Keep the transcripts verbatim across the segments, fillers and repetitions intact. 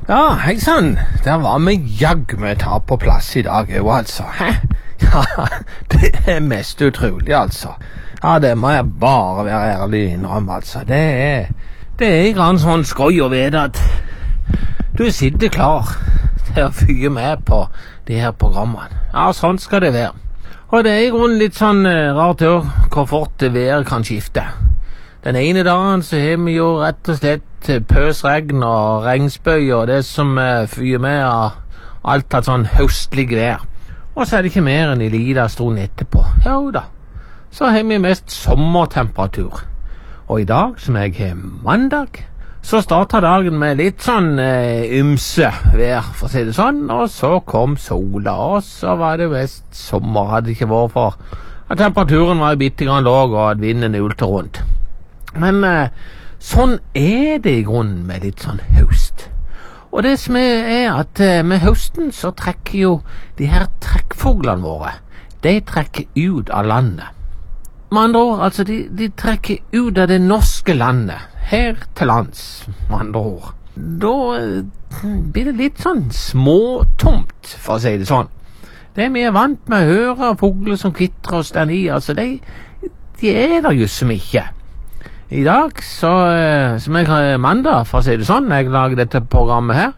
Ja, hei sann. Der var vi jaggu med ta på plass i dag, jo altså. Hæ? Ja, det er mest utrolig, altså. Ja, det må jeg bare være ærlig innrømme, altså. Det er, det er grann sånn skoj å vite at du sitter klar til å fyre med på de her programmene. Ja, sånn skal det være. Og det er i grunnen litt sånn uh, rart å hvor fort det været kan skifte. Den ene dagen så har vi jo rett og slett pøsregn og regnspøy og det som uh, fyrer med av alt av sånn høstlig vær. Og så er det ikke mer enn i liten stund etterpå. Jo da, så har vi mest sommertemperatur. Og i dag, som jeg har mandag, så startet dagen med litt sånn uh, ymse vær, for å si det sånn. Og så kom sola, og så var det mest sommer, hadde det ikke vært for at temperaturen var bitte grann låg og at vinden ulte rundt. Men uh, sånn er det i grunnen med litt sånn høst. Og det som er, er at uh, med høsten så trekker jo de her trekkfuglene våre, de trekker ut av landet. Med andre ord, altså de, de trekker ut av det norske landet, her til lands, med andre ord. Da uh, blir det litt sånn småtomt, for å si det sånn. Det vi er vant med å høre fugler som kvittrer og stender i, altså de, de er der jo som ikke. I dag, så, som jeg har mandag, for å si det sånn, jeg lager dette programmet her,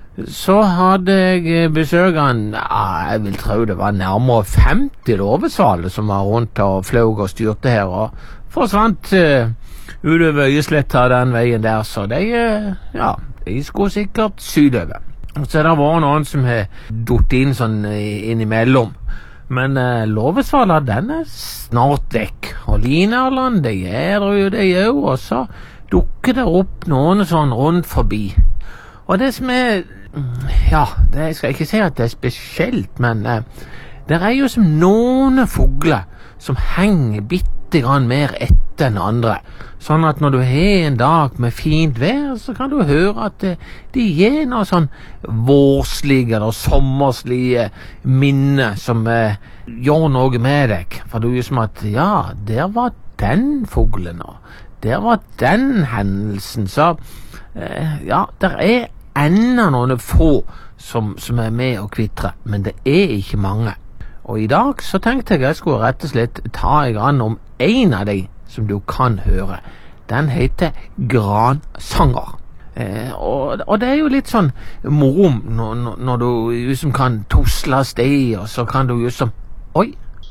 så hadde jeg besøk av en, ja, jeg vil tro det var nærmere femti låvesvaler som var rundt og fløg og styrte her, og forsvant uh, utover Øyesletta den veien der, så de, uh, ja, de skulle sikkert sydover. Og så er det vært noen som har dutt inn sånn innimellom. Men uh, låvesvala, den er snart vekk. Og linerland, det gjør jo det jo, og så dukker det opp noen sånn rundt forbi. Og det som er, ja, det, jeg skal ikke si at det er spesielt, men uh, det er jo som noen fugler som henger bitte grann mer etter enn andre. Sånn at når du har en dag med fint vær, så kan du høre at uh, de gir noe sånn vårslige eller sommerslige minner som uh, gjør noe med deg. For du er jo som at, ja, der var den fuglen, og der var den hendelsen. Så, uh, ja, der er enda noen få som, som er med å kvitre, men det er ikke mange. Og i dag så tenkte jeg jeg skulle rett og slett ta i grann om en av de som du kan høre. Den heter gransanger. Eh, og, og det er jo litt sånn moro når, når du liksom kan tusle av sted, og så kan du liksom, oi,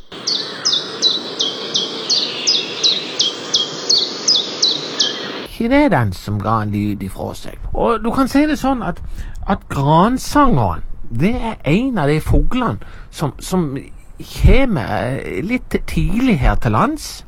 ikke det er den som ga en lyd ifra seg. Og du kan si det sånn at, at gransangeren, det er en av de fuglene som, som kommer litt tidlig her til lands.